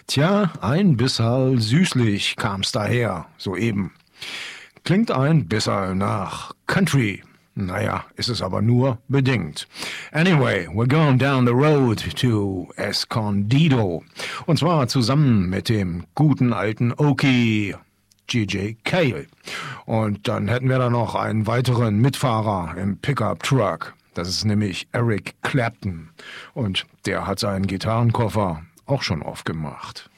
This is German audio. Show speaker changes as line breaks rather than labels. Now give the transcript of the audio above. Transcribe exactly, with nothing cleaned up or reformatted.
Tja, ein bisserl süßlich kam's daher, soeben. Klingt ein bisserl nach Country. Naja, ist es aber nur bedingt. Anyway, we're going down the road to Escondido. Und zwar zusammen mit dem guten alten Okie G J Cale. Und dann hätten wir da noch einen weiteren Mitfahrer im Pickup-Truck. Das ist nämlich Eric Clapton. Und der hat seinen Gitarrenkoffer auch schon aufgemacht.